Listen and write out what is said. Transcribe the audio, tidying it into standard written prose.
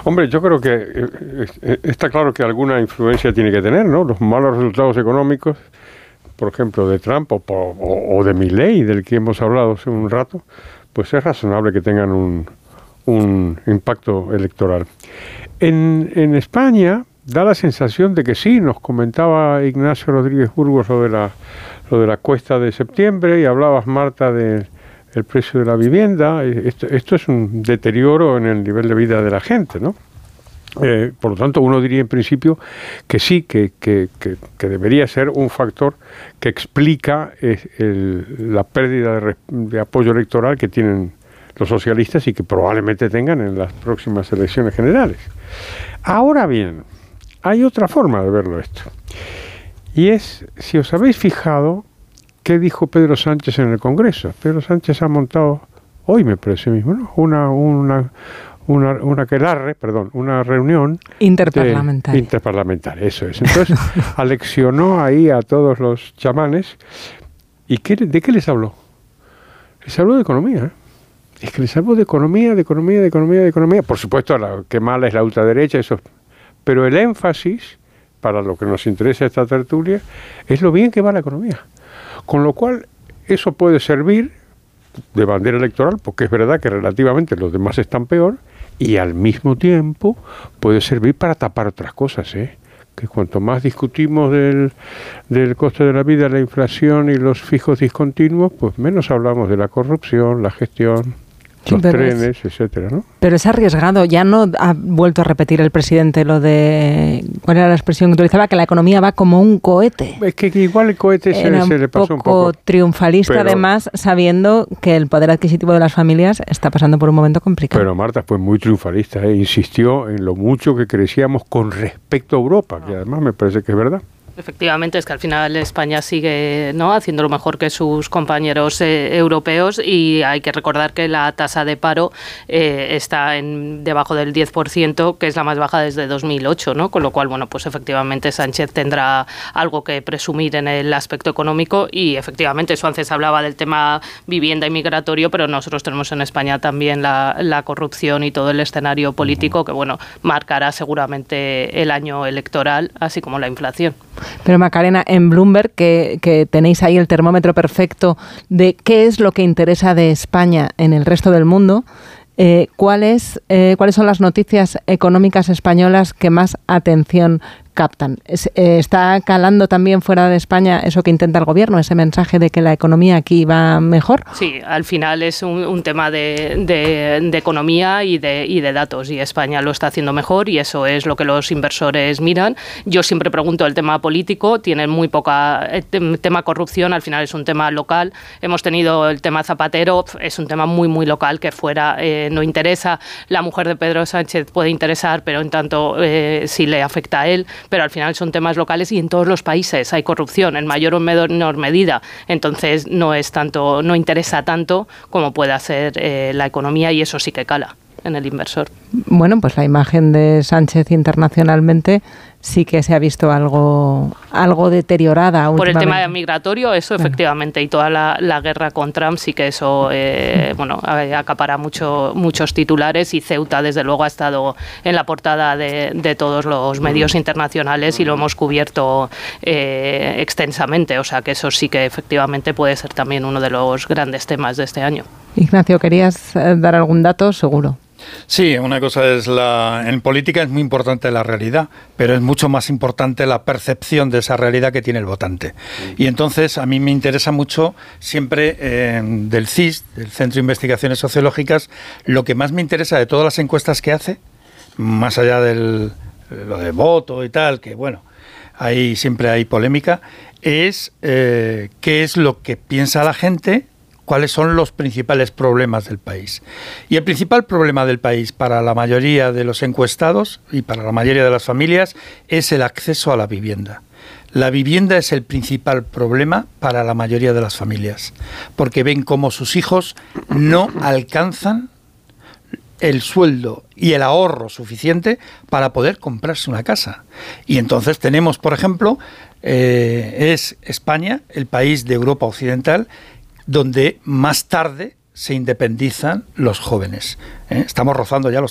Hombre, yo creo que está claro que alguna influencia tiene que tener, ¿no? Los malos resultados económicos, por ejemplo, de Trump o de Milei, del que hemos hablado hace un rato, pues es razonable que tengan un impacto electoral. En España da la sensación de que sí, nos comentaba Ignacio Rodríguez Burgos lo de la cuesta de septiembre, y hablabas, Marta, del precio de la vivienda. Esto es un deterioro en el nivel de vida de la gente, ¿no? Por lo tanto, uno diría en principio que sí, que debería ser un factor que explica la pérdida de apoyo electoral que tienen los socialistas y que probablemente tengan en las próximas elecciones generales. Ahora bien, hay otra forma de verlo esto. Y es, si os habéis fijado, ¿qué dijo Pedro Sánchez en el Congreso? Pedro Sánchez ha montado, hoy me parece mismo, ¿no? una reunión interparlamentaria, eso es. Entonces, aleccionó ahí a todos los chamanes. ¿Y de qué les habló? Les habló de economía, ¿eh? Es que les habló de economía. Por supuesto, qué mala es la ultraderecha, eso. Pero el énfasis, para lo que nos interesa esta tertulia, es lo bien que va la economía. Con lo cual, eso puede servir de bandera electoral, porque es verdad que relativamente los demás están peor, y al mismo tiempo puede servir para tapar otras cosas, ¿eh? Que cuanto más discutimos del coste de la vida, la inflación y los fijos discontinuos, pues menos hablamos de la corrupción, la gestión, los trenes, etcétera, ¿no? Pero es arriesgado. Ya no ha vuelto a repetir el presidente lo de... ¿Cuál era la expresión que utilizaba? Que la economía va como un cohete. Es que igual el cohete se le pasó un poco. Triunfalista, pero, además, sabiendo que el poder adquisitivo de las familias está pasando por un momento complicado. Pero Marta fue muy triunfalista, insistió en lo mucho que crecíamos con respecto a Europa, que además me parece que es verdad. Efectivamente, es que al final España sigue, ¿no?, haciendo lo mejor que sus compañeros europeos, y hay que recordar que la tasa de paro está debajo del 10%, que es la más baja desde 2008, ¿no? Con lo cual, bueno, pues efectivamente Sánchez tendrá algo que presumir en el aspecto económico, y efectivamente Sánchez hablaba del tema vivienda y migratorio, pero nosotros tenemos en España también la corrupción y todo el escenario político que, bueno, marcará seguramente el año electoral, así como la inflación. Pero Macarena, en Bloomberg, que tenéis ahí el termómetro perfecto de qué es lo que interesa de España en el resto del mundo, ¿cuáles son las noticias económicas españolas que más atención captan? ¿Está calando también fuera de España eso que intenta el gobierno, ese mensaje de que la economía aquí va mejor? Sí, al final es un tema de economía y de datos, y España lo está haciendo mejor, y eso es lo que los inversores miran. Yo siempre pregunto el tema político, tienen muy poca... El tema corrupción al final es un tema local. Hemos tenido el tema Zapatero, es un tema muy, muy local que fuera no interesa. La mujer de Pedro Sánchez puede interesar, pero en tanto sí le afecta a él. Pero al final son temas locales, y en todos los países hay corrupción, en mayor o menor medida. Entonces no interesa tanto como pueda ser la economía, y eso sí que cala en el inversor. Bueno, pues la imagen de Sánchez internacionalmente sí que se ha visto algo deteriorada últimamente. Por el tema migratorio, eso efectivamente, y toda la guerra con Trump, sí que eso acapara muchos titulares, y Ceuta desde luego ha estado en la portada de todos los medios internacionales, y lo hemos cubierto extensamente, o sea que eso sí que efectivamente puede ser también uno de los grandes temas de este año. Ignacio, ¿querías dar algún dato? Seguro. Sí, una cosa es en política es muy importante la realidad, pero es mucho más importante la percepción de esa realidad que tiene el votante. Y entonces a mí me interesa mucho siempre del CIS, del Centro de Investigaciones Sociológicas, lo que más me interesa de todas las encuestas que hace, más allá de lo de voto y tal, que bueno, ahí siempre hay polémica, es qué es lo que piensa la gente, cuáles son los principales problemas del país. Y el principal problema del país para la mayoría de los encuestados y para la mayoría de las familias es el acceso a la vivienda. La vivienda es el principal problema para la mayoría de las familias, porque ven cómo sus hijos no alcanzan el sueldo y el ahorro suficiente para poder comprarse una casa. Y entonces tenemos, por ejemplo, es España, el país de Europa Occidental, donde más tarde se independizan los jóvenes. Estamos rozando ya los